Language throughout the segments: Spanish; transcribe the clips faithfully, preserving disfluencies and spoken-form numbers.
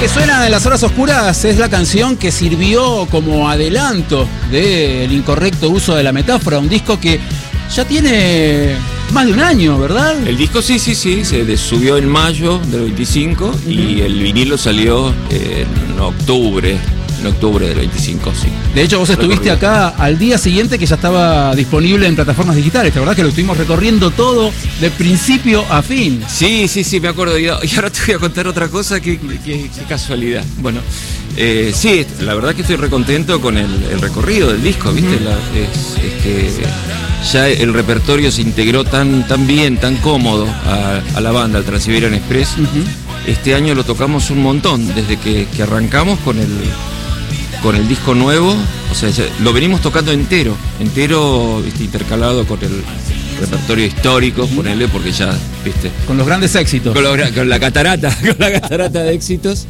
que suena en las horas oscuras es la canción que sirvió como adelanto del incorrecto uso de la metáfora, un disco que ya tiene más de un año, ¿verdad? El disco sí, sí, sí, se subió en mayo del veinticinco uh-huh. y el vinilo salió en octubre, en octubre del veinticinco, sí. De hecho, vos estuviste recorrido acá al día siguiente que ya estaba disponible en plataformas digitales, ¿te acordás que lo estuvimos recorriendo todo de principio a fin? Sí, sí, sí, me acuerdo. Y ahora te voy a contar otra cosa, qué, qué, qué casualidad. Bueno, eh, sí, la verdad que estoy recontento con el, el recorrido del disco, ¿viste? Uh-huh. La, es, es que ya el repertorio se integró tan, tan bien, tan cómodo a, a la banda, al Trans-Siberian Express. Uh-huh. Este año lo tocamos un montón, desde que, que arrancamos con el... con el disco nuevo, o sea, lo venimos tocando entero, entero, viste, intercalado con el repertorio histórico, uh-huh. ponele, porque ya, viste. Con los grandes éxitos. Con, los, con la catarata, con la catarata de éxitos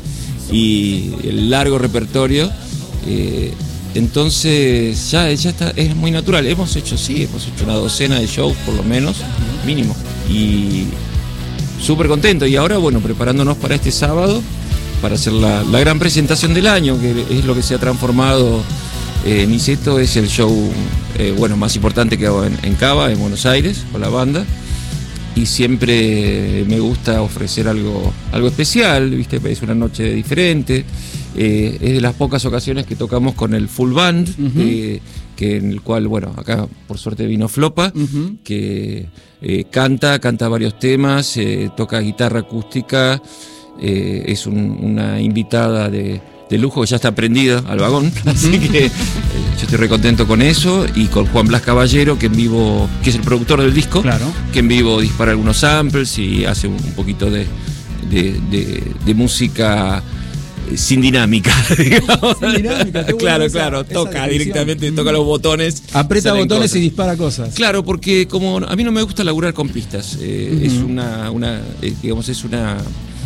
y el largo repertorio. Eh, entonces, ya, ya está, es muy natural. Hemos hecho, sí, hemos hecho una docena de shows, por lo menos, uh-huh. mínimo. Y súper contento. Y ahora, bueno, preparándonos para este sábado, para hacer la, la gran presentación del año, que es lo que se ha transformado. Eh, Niceto es el show eh, bueno, más importante que hago en, en Cava, en Buenos Aires, con la banda, y siempre me gusta ofrecer algo, algo especial, ¿viste? Es una noche diferente, eh, es de las pocas ocasiones que tocamos con el full band, uh-huh. eh, que en el cual, bueno, acá por suerte vino Flopa, uh-huh. que eh, canta, canta varios temas, eh, toca guitarra acústica. Eh, es un, una invitada de, de lujo que ya está prendida al vagón, así que eh, yo estoy re contento con eso, y con Juan Blas Caballero, que en vivo, que es el productor del disco, claro. que en vivo dispara algunos samples y hace un, un poquito de, de, de, de música sin dinámica, digamos. Sin dinámica, claro, esa, claro, esa toca directamente, toca los botones. Aprieta botones cosas. Y dispara cosas. Claro, porque como a mí no me gusta laburar con pistas, eh, uh-huh. es una, una eh, digamos, es una...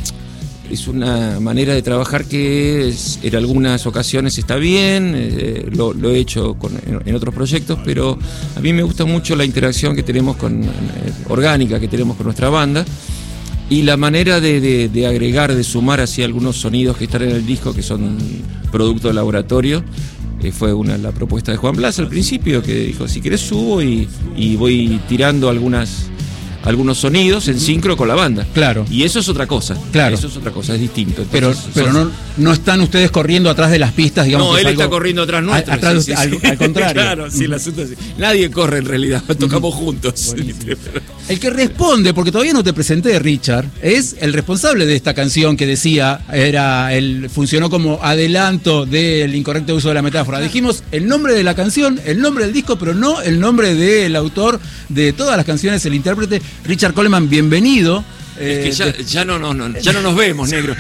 Es una manera de trabajar que es, en algunas ocasiones está bien, eh, lo, lo he hecho con, en, en otros proyectos, pero a mí me gusta mucho la interacción que tenemos con, eh, orgánica que tenemos con nuestra banda, y la manera de, de, de agregar, de sumar así algunos sonidos que están en el disco, que son producto de laboratorio. Eh, fue una la propuesta de Juan Blas al principio, que dijo, si querés subo y, y voy tirando algunas... algunos sonidos en sincro con la banda. Claro. Y eso es otra cosa. Claro. Eso es otra cosa, es distinto. Entonces, pero pero no, no están ustedes corriendo atrás de las pistas, digamos. No, él algo, está corriendo atrás nuestro. Atrás, sí, sí, al, sí. al contrario. Claro, sí, el asunto es así. Nadie corre en realidad, tocamos juntos. El que responde, porque todavía no te presenté, Richard, es el responsable de esta canción que decía, era el funcionó como adelanto del incorrecto uso de la metáfora. Dijimos el nombre de la canción, el nombre del disco, pero no el nombre del autor de todas las canciones, el intérprete, Richard Coleman. Bienvenido. Es que ya, ya, no, no, no, ya no nos vemos, negro.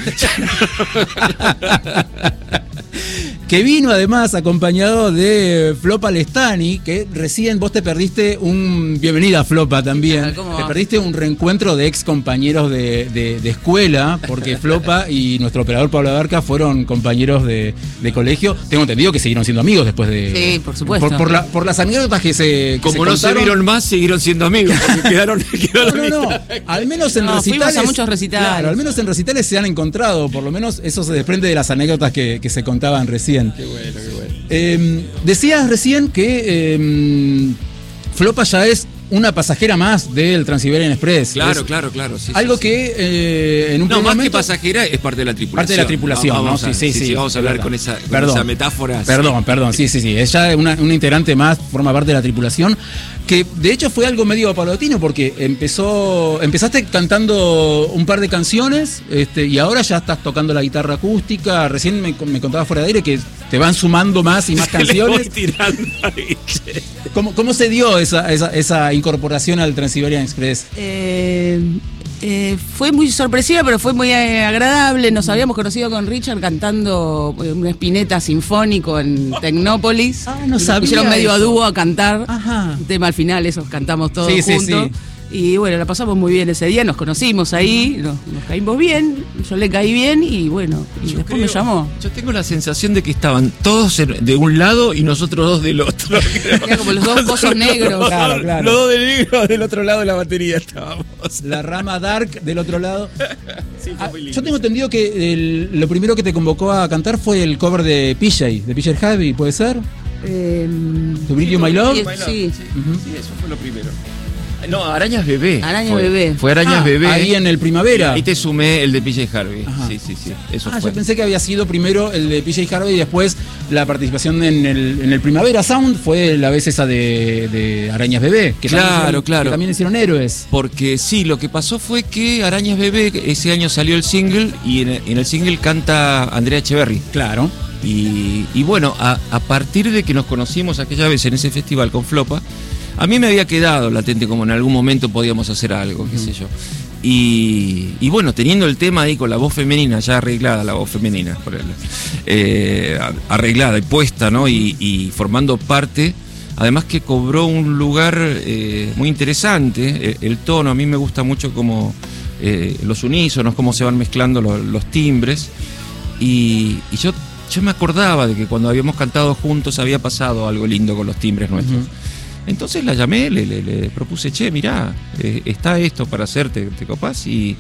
Que vino además acompañado de Flopa Lestani, que recién vos te perdiste un... Bienvenida, Flopa, también. Te perdiste un reencuentro de ex compañeros de, de, de escuela, porque Flopa y nuestro operador Pablo Abarca fueron compañeros de, de colegio. Tengo entendido que siguieron siendo amigos después de... Sí, por supuesto. Por, por, la, por las anécdotas que se que Como se no se vieron más, siguieron siendo amigos. Quedaron, quedaron no, no, no. Al menos en no, recitales... Fuimos a muchos recitales. Claro, al menos en recitales se han encontrado, por lo menos eso se desprende de las anécdotas que, que se contaban recién. Qué bueno, qué bueno. Eh, decías recién que eh, Flopa ya es una pasajera más del Trans-Siberian Express. Claro, es claro, claro. Sí, algo sí, que eh, en un no, más momento, que pasajera es parte de la tripulación. Parte de la tripulación, vamos, vamos ¿no? a, sí, sí, sí, sí, sí, vamos a hablar verdad. con esa, con perdón, esa metáfora. Perdón, sí. perdón, sí, sí, sí. Ella es una, una integrante más, forma parte de la tripulación, que de hecho fue algo medio paulatino, porque empezó, empezaste cantando un par de canciones, este, y ahora ya estás tocando la guitarra acústica. Recién me, me contabas fuera de aire que te van sumando más y más canciones. Le voy tirando ahí. ¿Cómo, ¿Cómo se dio esa, esa, esa incorporación al Trans-Siberian Express? Eh, eh, fue muy sorpresiva, pero fue muy eh, agradable. Nos habíamos conocido con Richard cantando una Spinetta sinfónico en Tecnópolis. Ah, no y sabía. Nos pusieron medio eso. a dúo a cantar. Ajá. Un tema al final, esos cantamos todos sí, juntos. Sí, sí. Y bueno, la pasamos muy bien ese día, nos conocimos ahí, nos, nos caímos bien, yo le caí bien y bueno, y yo después creo, me llamó. Yo tengo la sensación de que estaban todos de un lado y nosotros dos del otro. Era como los dos cosos negros. Claro, claro. Los dos de negro del otro lado de la batería estábamos. La rama dark del otro lado. Sí, ah, yo tengo entendido que el, lo primero que te convocó a cantar fue el cover de P J, de P J Harvey, ¿puede ser? Eh, ¿To Bring You My Love? Sí, sí, sí, uh-huh. sí, eso fue lo primero. No, Arañas Bebé. Arañas fue, Bebé. Fue Arañas ah, Bebé. Ahí en el Primavera. Ahí te sumé el de P J Harvey. Ajá. Sí, sí, sí. Eso ah, fue. Yo pensé que había sido primero el de P J Harvey y después la participación en el, en el Primavera Sound fue la vez esa de, de Arañas Bebé. Que claro, hicieron, claro. Que también hicieron héroes. Porque sí, lo que pasó fue que Arañas Bebé, ese año salió el single y en, en el single canta Andrea Echeverry. Claro. Y, y bueno, a, a partir de que nos conocimos aquella vez en ese festival con Flopa, a mí me había quedado latente como en algún momento podíamos hacer algo, qué sé yo. Y, y bueno, teniendo el tema ahí con la voz femenina ya arreglada, la voz femenina, por el, eh, arreglada y puesta, ¿no? Y, y formando parte, además que cobró un lugar eh, muy interesante, el, el tono, a mí me gusta mucho como eh, los unísonos, cómo se van mezclando los, los timbres. Y, y yo, yo me acordaba de que cuando habíamos cantado juntos había pasado algo lindo con los timbres nuestros. Uh-huh. Entonces la llamé, le, le, le propuse, che, mirá, eh, está esto para hacerte, ¿te copás? Y,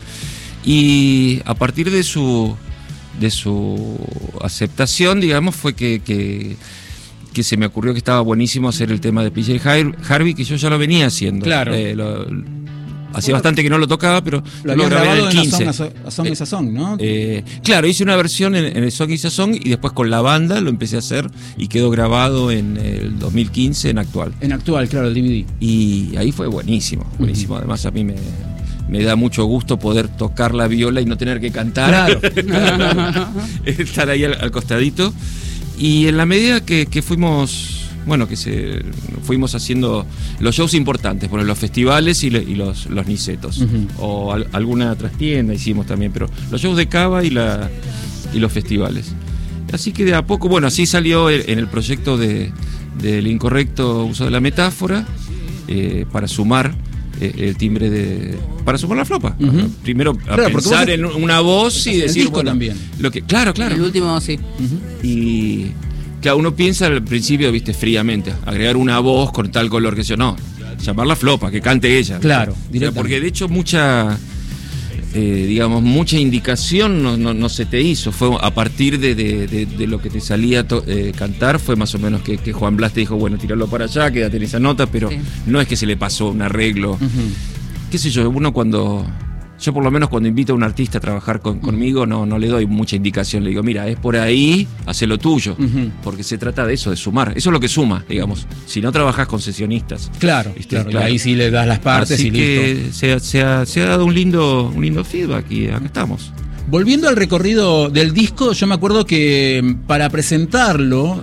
y a partir de su de su aceptación, digamos, fue que, que, que se me ocurrió que estaba buenísimo hacer el tema de P J Harvey, que yo ya lo venía haciendo. Claro. Eh, lo, Hacía bastante que no lo tocaba, pero lo, lo había grabé en el quince. En a Song, a Song eh, is a Song, ¿no? Eh, claro, hice una versión en, en el Song is a Song y después con la banda lo empecé a hacer y quedó grabado en el dos mil quince en Actual. En Actual, claro, el D V D. Y ahí fue buenísimo, buenísimo. Uh-huh. Además a mí me, me da mucho gusto poder tocar la viola y no tener que cantar. Claro. Estar ahí al, al costadito. Y en la medida que, que fuimos... Bueno, que se fuimos haciendo los shows importantes, por los festivales y, le, y los, los nicetos. Uh-huh. O al, alguna trastienda hicimos también, pero los shows de Cava y, la, y los festivales. Así que de a poco, bueno, así salió el, en el proyecto de, del incorrecto uso de la metáfora, eh, para sumar eh, el timbre de... Para sumar la flopa. Uh-huh. Primero a claro, pensar en una voz y decir... Bueno, también. Lo que, claro, claro. El último, sí. Uh-huh. Y... que uno piensa al principio, viste, fríamente, agregar una voz con tal color que yo, no, llamarla Flopa, que cante ella. Claro, o sea, porque de hecho mucha, eh, digamos, mucha indicación no, no, no se te hizo, fue a partir de, de, de, de lo que te salía to, eh, cantar, fue más o menos que, que Juan Blas te dijo, bueno, tirarlo para allá, quédate en esa nota, pero sí. No es que se le pasó un arreglo. Uh-huh. Qué sé yo, uno cuando... Yo por lo menos cuando invito a un artista a trabajar con, conmigo no, no le doy mucha indicación, le digo, mira, es por ahí, haz lo tuyo, uh-huh. Porque se trata de eso, de sumar, eso es lo que suma, digamos, si no trabajás con sesionistas. Claro, ¿viste? Claro, claro. Y ahí sí le das las partes. Así y que listo. Se, se, ha, se ha dado un lindo, un lindo feedback y acá estamos. Volviendo al recorrido del disco, yo me acuerdo que para presentarlo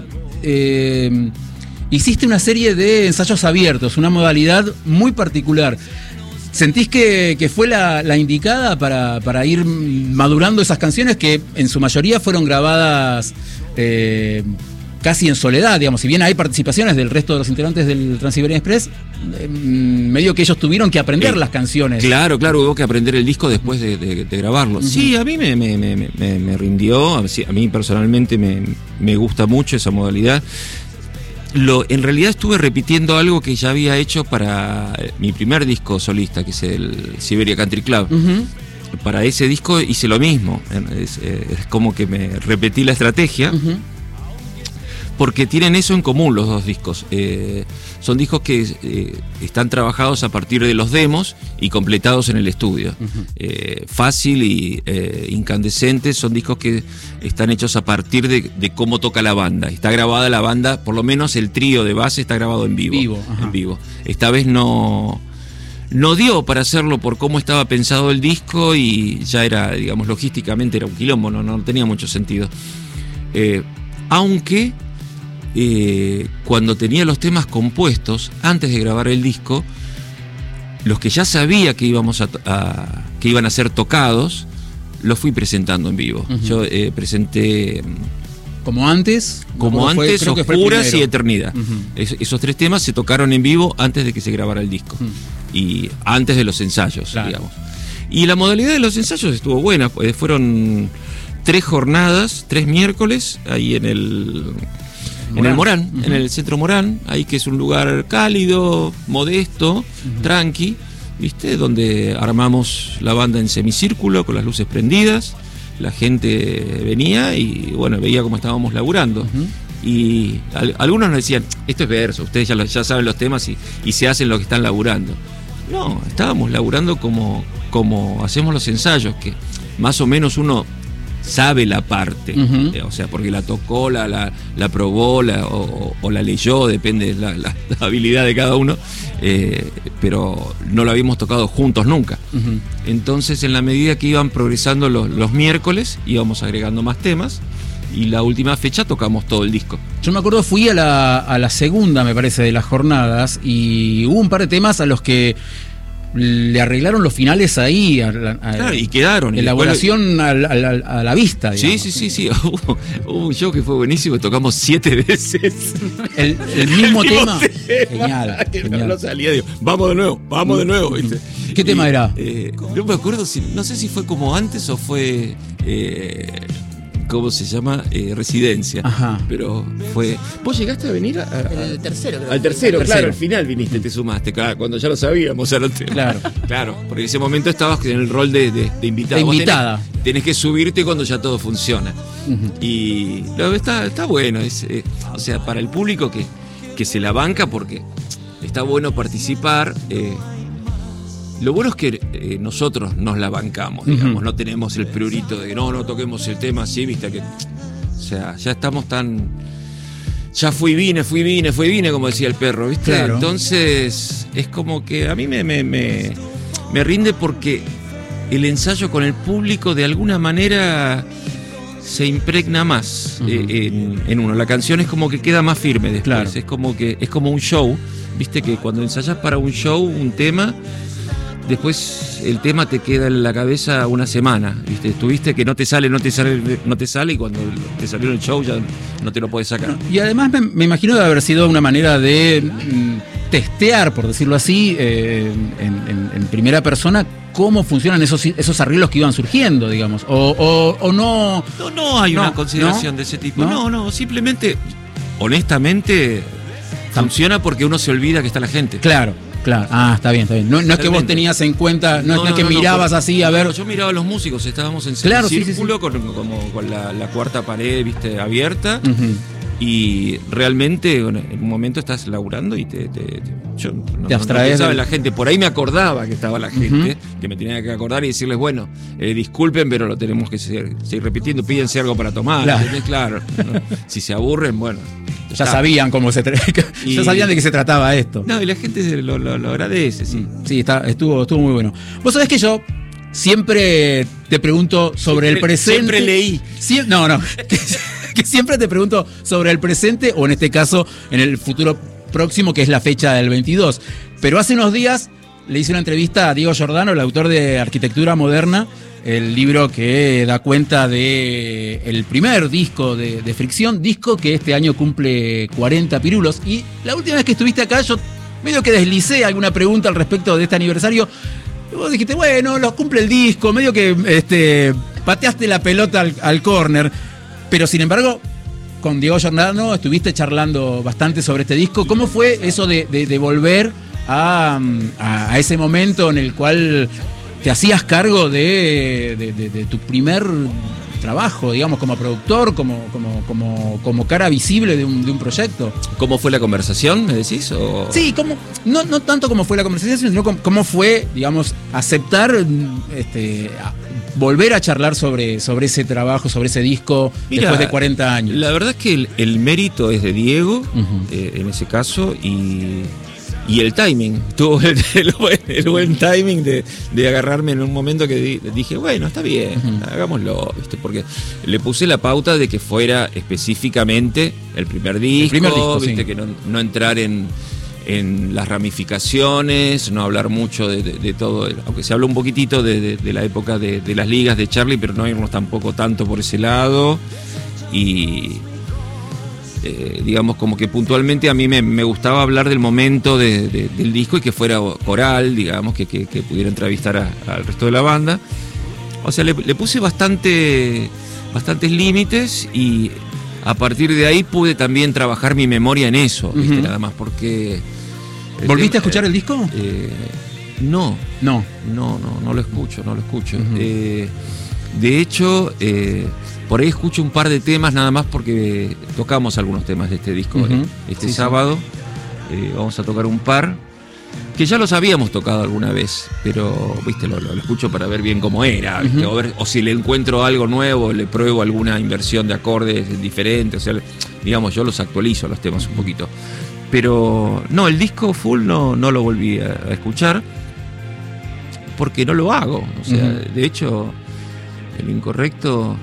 eh, hiciste una serie de ensayos abiertos, una modalidad muy particular. ¿Sentís que, que fue la, la indicada para, para ir madurando esas canciones que en su mayoría fueron grabadas eh, casi en soledad, digamos? Si bien hay participaciones del resto de los integrantes del Trans-Siberian Express, eh, medio que ellos tuvieron que aprender eh, las canciones. Claro, claro, hubo que aprender el disco después de, de, de grabarlo. Uh-huh. Sí, a mí me, me, me, me, me rindió, a mí personalmente me, me gusta mucho esa modalidad. Lo, en realidad estuve repitiendo algo que ya había hecho para mi primer disco solista, que es el Siberia Country Club. Uh-huh. Para ese disco hice lo mismo. Es, es como que me repetí la estrategia. Uh-huh. Porque tienen eso en común los dos discos. Eh, son discos que eh, están trabajados a partir de los demos y completados en el estudio. Uh-huh. Eh, Fácil y eh, Incandescente son discos que están hechos a partir de, de cómo toca la banda. Está grabada la banda, por lo menos el trío de base está grabado en vivo. vivo en vivo. Esta vez no... No dio para hacerlo por cómo estaba pensado el disco y ya era, digamos, logísticamente era un quilombo, no, no tenía mucho sentido. Eh, aunque... Eh, cuando tenía los temas compuestos, antes de grabar el disco, los que ya sabía que íbamos a, a que iban a ser tocados, los fui presentando en vivo. Uh-huh. Yo eh, presenté como antes, como antes, fue, Oscuras y Eternidad. Uh-huh. Es, esos tres temas se tocaron en vivo antes de que se grabara el disco. Uh-huh. y antes de los ensayos, claro. digamos. Y la modalidad de los ensayos estuvo buena, pues fueron tres jornadas, tres miércoles, ahí en el... Morán. En el Morán, uh-huh. en el Centro Morán, ahí que es un lugar cálido, modesto, uh-huh. tranqui, ¿viste? Donde armamos la banda en semicírculo con las luces prendidas, la gente venía y bueno, veía cómo estábamos laburando. Uh-huh. Y al, algunos nos decían, esto es verso, ustedes ya, lo, ya saben los temas y, y se hacen lo que están laburando. No, estábamos laburando como, como hacemos los ensayos, que más o menos uno sabe la parte, uh-huh. eh, o sea, porque la tocó, la, la, la probó la, o, o la leyó, depende de la, la, la habilidad de cada uno, eh, pero no lo habíamos tocado juntos nunca. Uh-huh. Entonces, en la medida que iban progresando los, los miércoles, íbamos agregando más temas, y la última fecha tocamos todo el disco. Yo me acuerdo, fui a la, a la segunda, me parece, de las jornadas, y hubo un par de temas a los que le arreglaron los finales ahí, a, a, claro, y quedaron. Elaboración a, a, a, a la vista, digamos. Sí, sí, sí, sí. Hubo, hubo un show que fue buenísimo, tocamos siete veces. El, el mismo el tema. tema. Genial. Que genial. no salía, digo, vamos de nuevo, vamos de nuevo. ¿Viste? ¿Qué y, tema era? Eh, no me acuerdo, si, no sé si fue como antes o fue... Eh, ¿cómo se llama? Eh, Residencia. Ajá. Pero fue... ¿Vos llegaste a venir? A, a, el tercero, creo. Al tercero, al claro, tercero. al final viniste, te sumaste, claro, cuando ya lo sabíamos. Era el tema. Claro. Claro, porque en ese momento estabas en el rol de, de, de invitada. De invitada. Tenés, tenés que subirte cuando ya todo funciona. Uh-huh. Y no, está, está bueno, es, eh, o sea, para el público que, que se la banca, porque está bueno participar. Eh, Lo bueno es que eh, nosotros nos la bancamos, digamos, uh-huh. no tenemos el prurito de no, no toquemos el tema así, viste que. O sea, ya estamos tan. Ya fui, vine, fui, vine, fui, vine, como decía el perro, ¿viste? Claro. Entonces, es como que a mí me, me, me, me rinde porque el ensayo con el público de alguna manera se impregna más uh-huh. eh, en, en uno. La canción es como que queda más firme después. Claro. Es como que es como un show, ¿viste? Que cuando ensayas para un show, un tema. Después el tema te queda en la cabeza una semana, ¿viste? Tuviste que no te sale, no te sale, no te sale y cuando te salió en el show ya no te lo puedes sacar. Y además me, me imagino de haber sido una manera de mm, testear, por decirlo así, eh, en, en, en primera persona, cómo funcionan esos, esos arreglos que iban surgiendo, digamos. O, o, o no... No, no hay no, una consideración ¿no? de ese tipo. ¿No? no, no, simplemente, honestamente, funciona porque uno se olvida que está la gente. Claro. Claro, ah, está bien, está bien. No, no es que vos tenías en cuenta, no, no, no es que no, mirabas no, así a ver. Yo miraba a los músicos, estábamos en claro, círculo sí, sí, sí. con, como, con la, la cuarta pared, viste, abierta. Uh-huh. Y realmente bueno, en un momento estás laburando y te, te, te yo no, te abstraes. No pensaba en la gente, por ahí me acordaba que estaba la gente, uh-huh. que me tenía que acordar y decirles, bueno, eh, disculpen, pero lo tenemos que seguir, seguir repitiendo, pídense algo para tomar, claro, claro ¿no? Si se aburren, bueno. Ya está. Sabían cómo se tra- y, ya sabían de qué se trataba esto. No, y la gente lo, lo, lo agradece, sí. Sí, está, estuvo, estuvo muy bueno. Vos sabés que yo siempre te pregunto sobre siempre, el presente. Siempre leí. Sie- no, no. Que, que siempre te pregunto sobre el presente, o en este caso, en el futuro próximo, que es la fecha del veintidós. Pero hace unos días le hice una entrevista a Diego Giordano, el autor de Arquitectura Moderna, el libro que da cuenta de el primer disco de, de Fricción, disco que este año cumple cuarenta pirulos. Y la última vez que estuviste acá, yo medio que deslicé alguna pregunta al respecto de este aniversario. Y vos dijiste, bueno, lo cumple el disco, medio que este, pateaste la pelota al, al córner. Pero sin embargo, con Diego Giordano estuviste charlando bastante sobre este disco. ¿Cómo fue eso de, de, de volver a, a, a ese momento en el cual te hacías cargo de, de, de, de tu primer trabajo, digamos, como productor, como, como, como, como cara visible de un, de un proyecto? ¿Cómo fue la conversación, me decís? O... Sí, como, no, no tanto cómo fue la conversación, sino cómo, cómo fue, digamos, aceptar, este, a, volver a charlar sobre, sobre ese trabajo, sobre ese disco. Mirá, después de cuarenta años. La verdad es que el, el mérito es de Diego, uh-huh. eh, en ese caso, y... Y el timing, tuvo el, el, buen, el buen timing de, de agarrarme en un momento que di, dije, bueno, está bien, uh-huh. hagámoslo, ¿viste? Porque le puse la pauta de que fuera específicamente el primer disco, el primer disco ¿viste? Sí. Que no, no entrar en, en las ramificaciones, no hablar mucho de, de, de todo, aunque se habla un poquitito de, de, de la época de, de las ligas de Charlie, pero no irnos tampoco tanto por ese lado. Y... eh, digamos, como que puntualmente a mí me, me gustaba hablar del momento de, de, del disco y que fuera coral, digamos, que, que, que pudiera entrevistar a, al resto de la banda. O sea, le, le puse bastante, bastantes límites y a partir de ahí pude también trabajar mi memoria en eso, ¿viste? Uh-huh. Nada más, porque... ¿Volviste tema, a escuchar eh, el disco? Eh, no. No. No, no, no lo escucho, no lo escucho. Uh-huh. Eh, de hecho... Eh, Por ahí escucho un par de temas nada más porque tocamos algunos temas de este disco. Uh-huh. Este sí, sábado sí. Eh, vamos a tocar un par que ya los habíamos tocado alguna vez, pero viste lo, lo, lo escucho para ver bien cómo era, uh-huh. o, ver, o si le encuentro algo nuevo, le pruebo alguna inversión de acordes diferente, o sea, digamos, yo los actualizo los temas un poquito. Pero no, el disco full no, no lo volví a, a escuchar porque no lo hago. O sea, uh-huh. de hecho, El Incorrecto...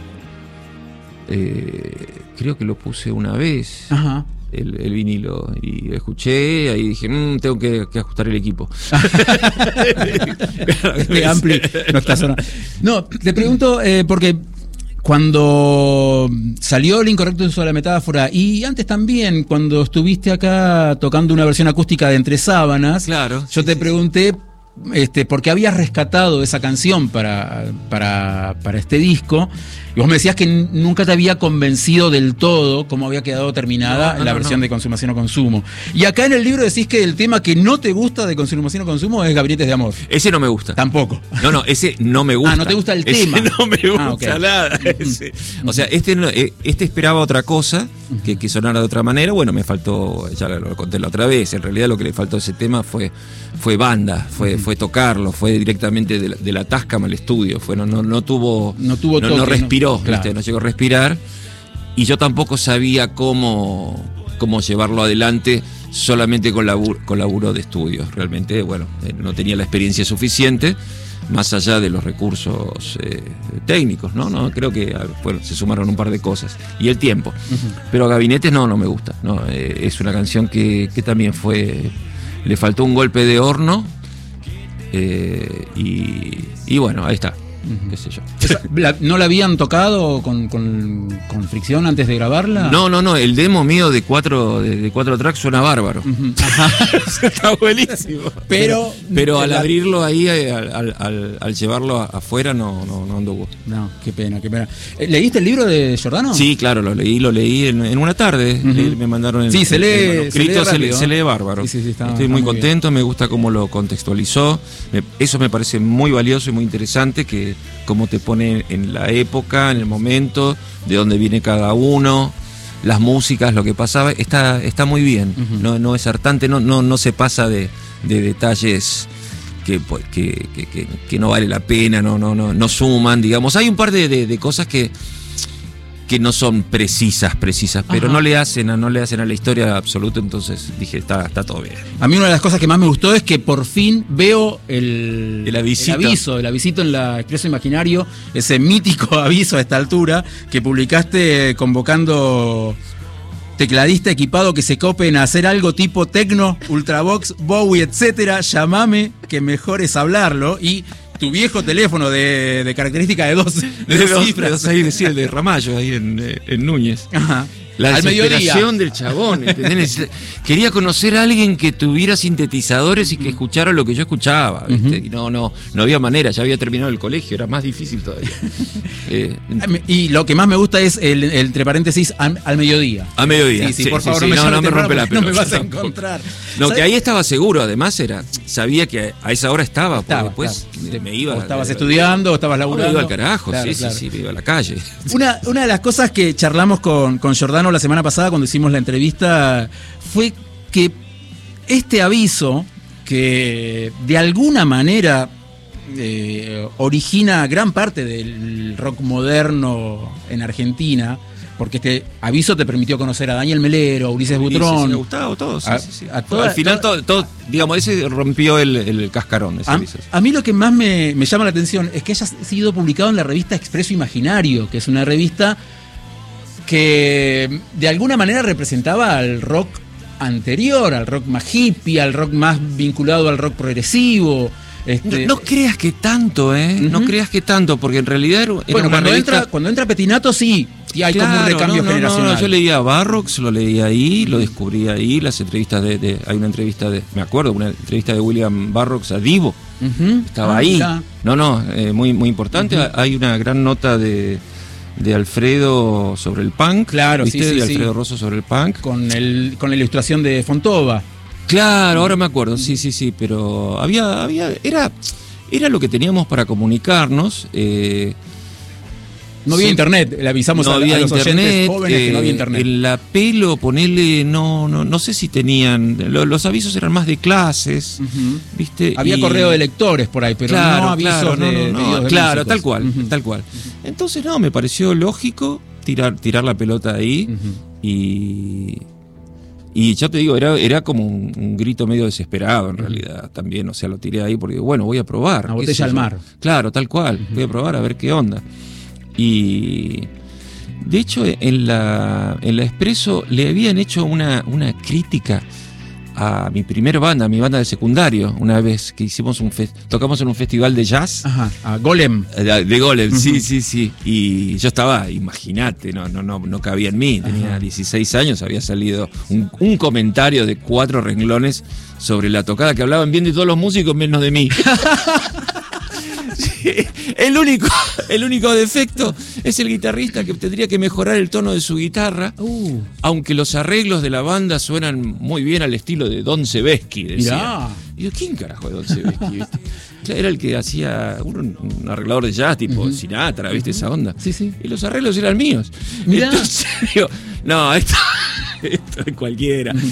Eh, creo que lo puse una vez. Ajá. El, el vinilo y lo escuché, ahí dije mmm, tengo que, que ajustar el equipo. Este ampli no está sonando. No, te pregunto eh, porque cuando salió El Incorrecto Uso de la Metáfora y antes también cuando estuviste acá tocando una versión acústica de Entre Sábanas, claro, yo sí, te sí, pregunté Este, porque habías rescatado esa canción para, para, para este disco y vos me decías que n- nunca te había convencido del todo cómo había quedado terminada no, no, la no, versión no. de Consumación o Consumo. Y acá en el libro decís que el tema que no te gusta de Consumación o Consumo es Gabinetes de Amor. Ese no me gusta. Tampoco. No, no, ese no me gusta. Ah, no te gusta el ese tema. No me gusta ah, okay. nada. Ese. O sea, este, este esperaba otra cosa, que, que sonara de otra manera. Bueno, me faltó, ya lo conté la otra vez, en realidad lo que le faltó a ese tema fue, fue banda, fue, fue tocarlo, fue directamente de la, de la Tascam al estudio, fue, no, no, no tuvo, no, tuvo no, toque, no respiró, no, claro. no llegó a respirar, y yo tampoco sabía cómo, cómo llevarlo adelante solamente con laburo, con laburo de estudio. Realmente, bueno, no tenía la experiencia suficiente, más allá de los recursos eh, técnicos, ¿no? No, creo que bueno, se sumaron un par de cosas. Y el tiempo. Uh-huh. Pero Gabinetes no, no me gusta. No, eh, es una canción que, que también fue... Le faltó un golpe de horno. Eh, y, y bueno, ahí está. Uh-huh. Qué sé yo. ¿La, ¿No la habían tocado con, con, con Fricción antes de grabarla? No, no, no. El demo mío de cuatro, de, de cuatro tracks suena bárbaro. Uh-huh. Está buenísimo. Pero, pero al la... abrirlo ahí, al, al, al, al llevarlo afuera, no, no, no anduvo. No, qué pena, qué pena. ¿Leíste el libro de Giordano? Sí, claro, lo leí, lo leí en, en una tarde. Uh-huh. le, me mandaron el, sí, se lee, el manuscrito, se, lee se, se lee bárbaro. Sí, sí, sí, está, Estoy está muy, muy contento, bien. Me gusta cómo lo contextualizó. Me, eso me parece muy valioso y muy interesante, que cómo te pone en la época, en el momento, de dónde viene cada uno, las músicas, lo que pasaba, está, está muy bien. Uh-huh. No, no es hartante, no, no, no se pasa de, de detalles que, que, que, que, que no vale la pena, no, no, no, no suman, digamos. Hay un par de, de, de cosas que, que no son precisas, precisas, pero no le hacen a, no le hacen a la historia absoluta, entonces dije, está, está todo bien. A mí una de las cosas que más me gustó es que por fin veo el, el, avisito. el aviso, el avisito en la Expreso Imaginario, ese mítico aviso a esta altura que publicaste convocando tecladista equipado que se copen a hacer algo tipo tecno, ultravox, Bowie, etcétera. Llamame, que mejor es hablarlo. Y tu viejo teléfono de, de característica de dos, de de dos dos cifras. De dos, ahí decía el de Ramallo, ahí en, en Núñez. Ajá. La Al desesperación del chabón, ¿entendés? Quería conocer a alguien que tuviera sintetizadores y que escuchara lo que yo escuchaba, ¿viste? Uh-huh. Y no, no, no había manera, ya había terminado el colegio, era más difícil todavía. eh, y lo que más me gusta es el, el entre paréntesis al, al mediodía. A mediodía. Sí, sí, sí por sí, favor, sí, no, no, me, no me rompe la pelota. No me vas a encontrar. No, ¿sabes? Que ahí estaba seguro, además era, sabía que a esa hora estaba, estaba porque después claro. me iba. O estabas de, estudiando, o estabas laburando. Me iba al carajo, claro, sí, claro. sí, sí, me iba a la calle. Una, una de las cosas que charlamos con, con Giordano la semana pasada cuando hicimos la entrevista fue que este aviso, que de alguna manera eh, origina gran parte del rock moderno en Argentina, porque este aviso te permitió conocer a Daniel Melero, a Ulises Butrón. Sí, sí, sí, Gustavo, todos. Sí, a, sí, sí. a toda, Al final, todo, todo, digamos, ese rompió el, el cascarón. Ese a, aviso. a mí lo que más me, me llama la atención es que haya sido publicado en la revista Expreso Imaginario, que es una revista que de alguna manera representaba al rock anterior, al rock más hippie, al rock más vinculado al rock progresivo. Este... No, no creas que tanto, ¿eh? Uh-huh. No creas que tanto, porque en realidad era bueno, una cuando revista... entra cuando entra Petinato sí, Y hay claro, como un recambio no, no, generacional. No, yo leía Barrocks, lo leía ahí, lo descubrí ahí, las entrevistas de, de hay una entrevista de, me acuerdo, una entrevista de William Barrocks a Divo. Uh-huh. Estaba ah, ahí. Ya. No, no, eh, muy, muy importante. Uh-huh. Hay una gran nota de, de Alfredo sobre el punk. Claro, ¿viste? sí, sí, de Alfredo sí. Rosso sobre el punk. Con el, con la ilustración de Fontova. Claro, ahora me acuerdo, sí, sí, sí, pero había, había, era, era lo que teníamos para comunicarnos. Eh, No había sí. internet, le avisamos no a, había a los internet, oyentes jóvenes eh, que no había internet. En la Pelo, ponele, no, no, no sé si tenían, lo, los avisos eran más de clases, uh-huh. ¿viste? Había y, correo de lectores por ahí, pero claro, no avisos claro, de, no, no, no, de claro, músicos. tal cual, uh-huh. tal cual. Entonces, no, me pareció lógico tirar, tirar la pelota ahí uh-huh. y... Y ya te digo, era, era como un, un grito medio desesperado en realidad también, o sea, lo tiré ahí porque, bueno, voy a probar. Una botella al mar. Claro, tal cual, uh-huh. voy a probar a ver qué onda. Y de hecho en la, en la Expresso le habían hecho una, una crítica a mi primer banda, a mi banda de secundario, una vez que hicimos un fe- tocamos en un festival de jazz. Ajá, a Golem. De, de Golem, uh-huh. sí, sí, sí. Y yo estaba, imagínate, no, no, no, no cabía en mí, tenía Ajá. dieciséis años, había salido un, un comentario de cuatro renglones sobre la tocada que hablaban bien de todos los músicos menos de mí. Sí, el único, el único defecto es el guitarrista que tendría que mejorar el tono de su guitarra, uh. aunque los arreglos de la banda suenan muy bien al estilo de Don Sebesky, decía. Y yo, ¿quién carajo es Don Sebesky? ¿Viste? Era el que hacía un, un arreglador de jazz tipo uh-huh. Sinatra, ¿viste? Uh-huh. Esa onda. Sí, sí. Y los arreglos eran míos. Mirá. Entonces digo, no, esto, esto es cualquiera.